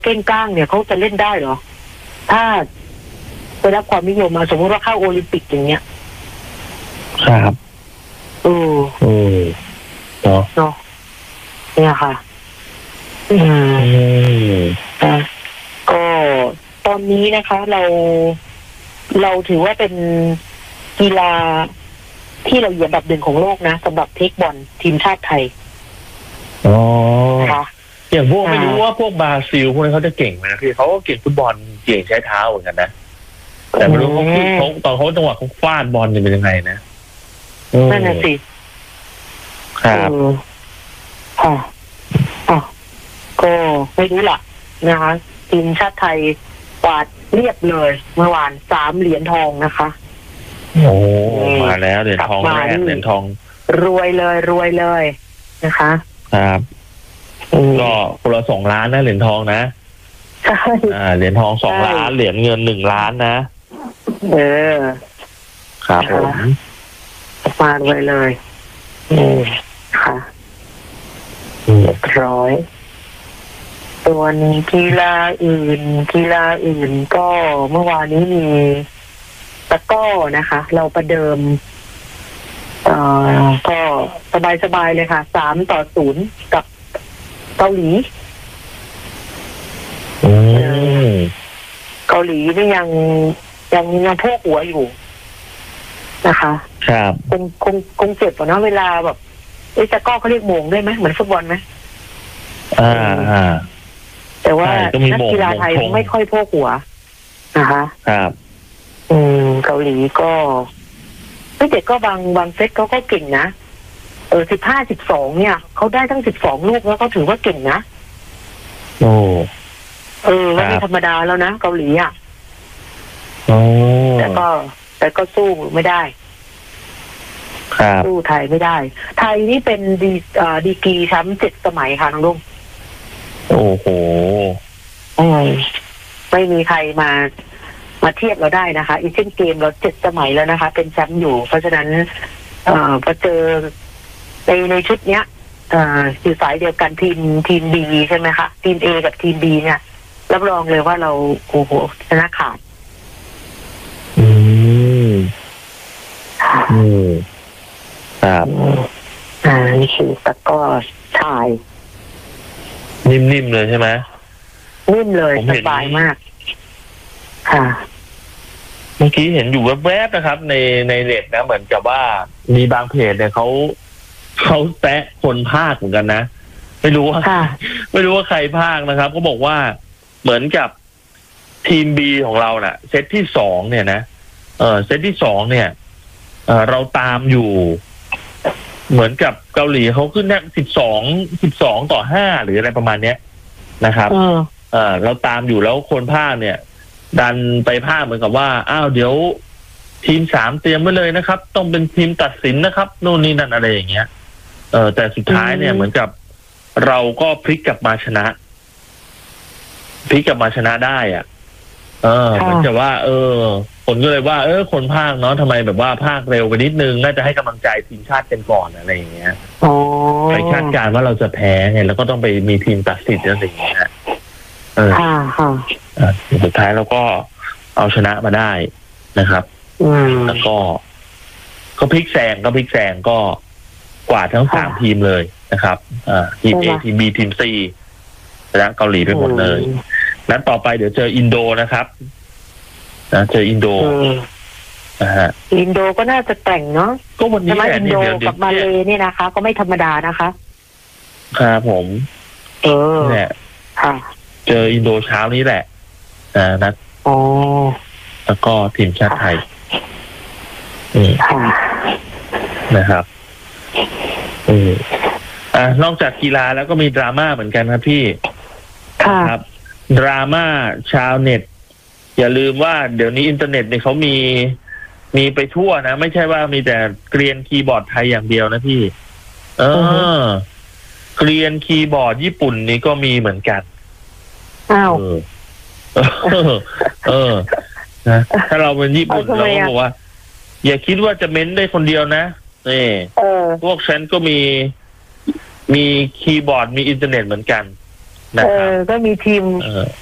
เก้งก้างเนี่ยเขาจะเล่นได้เหรอถ้าได้รับความนิยมมาสมมติว่าเข้าโอลิมปิกอย่างเงี้ยครับเนาะเนี่ยค่ะก็ตอนนี้นะคะเราถือว่าเป็นกีฬาที่เราอยู่อันดับหนึ่งของโลกนะสำหรับเทคบอลทีมชาติไทยค่ะอย่างพวกไม่รู้ว่าพวกบราซิลพวกนี้เขาจะเก่งไหมนะพี่เขาก็เก่งฟุตบอลเก่งใช้เท้าเหมือนกันนะแต่ไม่รู้เขาตอนเขาจังหวะเขาฟาดบอลจะเป็นยังไงนะนั่นน่ะสิครับก็ไม่รู้ล่ะนะคะทีมชาติไทยกวาดเรียบเลยเมื่อวาน3 เหรียญทองนะคะโอ้มาแล้วเหรียญทองแรกเหรียญทองรวยเลยนะคะครับก็คนละ2 ล้านนะเหรียญทองนะใช่เหรียญทอง2 ล้านเหรียญเงิน1 ล้านนะครับผมมาเลยค่ะ100ส่วนกีฬาอื่นก็เมื่อวานนี้มีตะก้อนะคะเราประเดิมก็สบายเลยค่ะ3-0กับเกาหลีเกาหลีนี่ยังพวกหัวอยู่นะคะครับคงเจ็บกว่านะเวลาแบบตะก้อเขาเรียกโมงได้ไหมเหมือนฟุตบอลไหมแต่ว่านักกีฬาไทยไม่ค่อยพวกหัวนะคะครับเกาหลีก็เด็กก็บางเซตเขาก็เก่งนะ15-12เนี่ยเขาได้ทั้ง12 ลูกแล้วก็ถือว่าเก่งนะไม่ธรรมดาแล้วนะเกาหลีแต่ก็สู้ไม่ได้สู้ไทยไม่ได้ไทยนี่เป็นดีกรีแชมป์7 สมัยค่ะน้องลุงโอ้โหไม่มีใครมาเทียบเราได้นะคะอีเชียนเกมเรา7 สมัยแล้วนะคะเป็นแชมป์อยู่เพราะฉะนั้นพอเจอในชุดเนี้ยอยู่สายเดียวกันทีมดีใช่ไหมคะทีม A กับทีม B เนี่ยรับรองเลยว่าเราโอ้โหชนะขาดครับนี่คือตะก้อชายนิ่มๆเลยใช่ไหมนิ่มเลยสบายมากค่ะเมื่อกี้เห็นอยู่แวบๆนะครับในเน็ตนะเหมือนกับว่ามีบางเพจเนี่ยเขาแตะคนภาคเหมือนกันนะไม่รู้ว่าใครภาคนะครับเขาบอกว่าเหมือนกับทีม B ของเราน่ะเซตที่2เนี่ยนะเซตที่2เนี่ยเราตามอยู่เหมือนกับเกาหลีเขาขึ้นแค่12-5หรืออะไรประมาณเนี้ยนะครับเราตามอยู่แล้วคนภาคเนี่ยดันไปภาคเหมือนกับว่าอ้าวเดี๋ยวทีม3เตรียมไว้เลยนะครับต้องเป็นทีมตัดสินนะครับโน่นนี่นั่นอะไรอย่างเงี้ยแต่สุดท้ายเนี่ยเหมือนกับเราก็พลิกกลับมาชนะได้เหมือนกับว่าคนก็เลยว่าคนภาคเนาะทำไมแบบว่าภาคเร็วไปนิดนึงน่าจะให้กำลังใจทีมชาติกันก่อนอะไรอย่างเงี้ยไปคาดการณ์ว่าเราจะแพ้ไงแล้วก็ต้องไปมีทีมตัดสินอะไรอย่างเงี้ยสุดท้ายเราก็เอาชนะมาได้นะครับแล้วก็พลิกแซงก็กวาดทั้ง3 ทีมเลยนะครับทีม A ทีม B ทีม C ชนะเกาหลีไปหมดเลยนัดต่อไปเดี๋ยวเจออินโดนะครับเจออินโดอินโดก็น่าจะแต่งเนาะก็วันนี้อินโดกับมาเลนี่นะคะก็ไม่ธรรมดานะคะครับผมเนี่ยเจออินโดเช้านี้แหละนัดแล้วก็ทีมชาติไทยนะครับนอกจากกีฬาแล้วก็มีดราม่าเหมือนกันครับพี่ครับดราม่าชาวเน็ตอย่าลืมว่าเดี๋ยวนี้อินเทอร์เน็ตเนี่ยเขามีไปทั่วนะไม่ใช่ว่ามีแต่เกรียนคีย์บอร์ดไทยอย่างเดียวนะพี่เกรียนคีย์บอร์ดญี่ปุ่นนี่ก็มีเหมือนกันนะถ้าเราเป็นญี่ปุ่นเราก็บอกว่าอย่าคิดว่าจะเม้นได้คนเดียวนะนี่พวกฉันก็มีคีย์บอร์ดมีอินเทอร์เน็ตเหมือนกันนะครับก็มีทีม